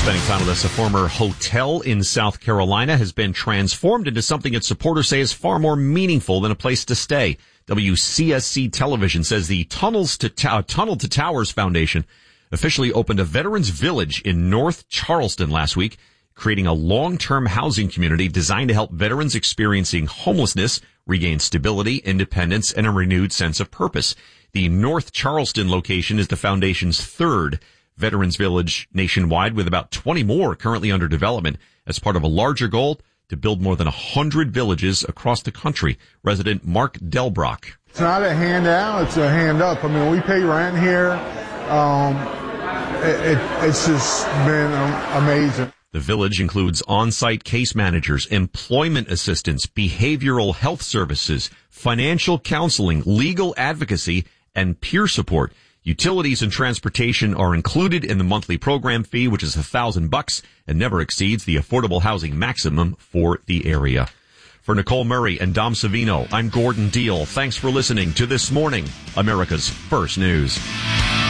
Spending time with us, a former hotel in South Carolina has been transformed into something its supporters say is far more meaningful than a place to stay. WCSC Television says the Tunnel to Towers Foundation officially opened a Veterans Village in North Charleston last week, creating a long-term housing community designed to help veterans experiencing homelessness regain stability, independence, and a renewed sense of purpose. The North Charleston location is the foundation's third Veterans Village nationwide, with about 20 more currently under development as part of a larger goal to build more than 100 villages across the country. Resident Mark Delbrock. It's not a handout, it's a hand up. I mean, we pay rent here. It's just been amazing. The village includes on-site case managers, employment assistance, behavioral health services, financial counseling, legal advocacy, and peer support. Utilities and transportation are included in the monthly program fee, which is $1,000 and never exceeds the affordable housing maximum for the area. For Nicole Murray and Dom Savino, I'm Gordon Deal. Thanks for listening to This Morning, America's First News.